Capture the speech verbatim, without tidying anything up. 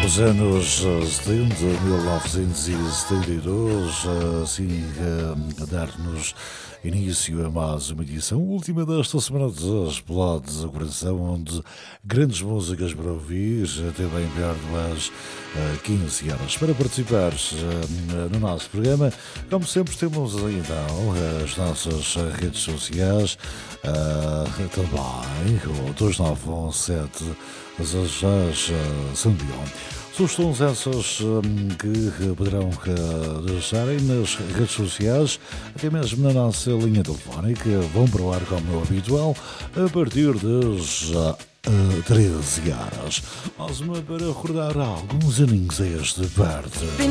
Os anos eh, setenta, mil novecentos e setenta e dois, eh, assim eh, a dar-nos início a mais uma edição, última desta semana de Explodes a Coração, onde grandes músicas para ouvir, até bem perto das eh, quinze horas. Para participar eh, no nosso programa, como sempre, temos então as nossas redes sociais, eh, também o dois nove um sete São Leão. Sugestões essas hum, que poderão uh, deixarem nas redes sociais, até mesmo na nossa linha telefónica. Vão para o ar como é habitual a partir das uh, treze horas. Mais uma para recordar alguns aninhos a esta parte.